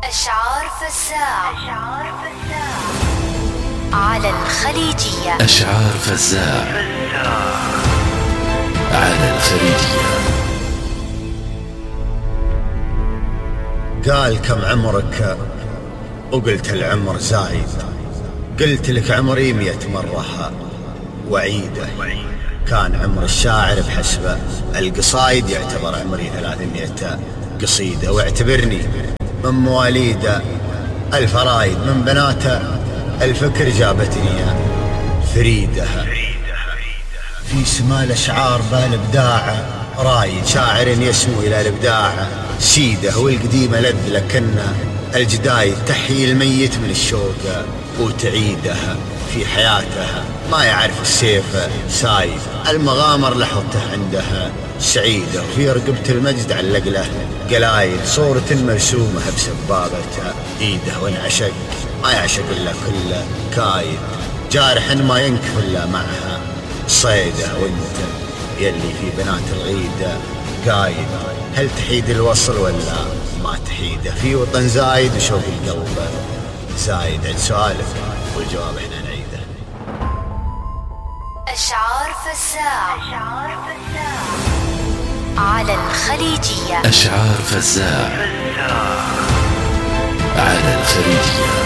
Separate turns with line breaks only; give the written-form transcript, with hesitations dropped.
أشعار فزاع على الخليجية.
أشعار فزاع على الخليجية.
قال كم عمرك وقلت العمر زايد، قلت لك عمري 100 مرة وعيده. كان عمر الشاعر بحسبه القصايد يعتبر عمري 300 قصيدة، واعتبرني من مواليده الفرايد، من بناته الفكر جابتني فريدها. في سما الأشعار بالإبداع رايد، شاعر يسمو إلى الإبداع سيده. والقديمة لذ لكنه الجدايد تحيي الميت من الشوق وتعيدها. في حياتها ما يعرف السيف سايد، المغامر لحظته عندها سعيدة. وفي رقبة المجد علق له قلايد، صورة مرسومة بسبابة ايده. وانعشق ما يعشق الا كل كايد، جارح ما ينكف الا معها صيده. وانت يلي في بنات الغيدة قايد، هل تحيد الوصل ولا ما تحيده؟ في وطن زايد وشوق القلب زايد. عد سؤالك والجواب احنا نعيده.
أشعار فزاع على الخليجية.
أشعار فزاع على الخليجية.